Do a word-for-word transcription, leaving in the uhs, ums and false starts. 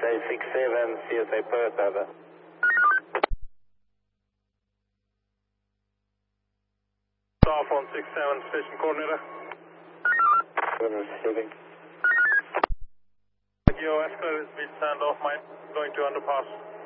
say six seven, C S A företräde. Staff on six seven, station coordinator. Receiving. Geo escalator speed stand off, mine going to underpass.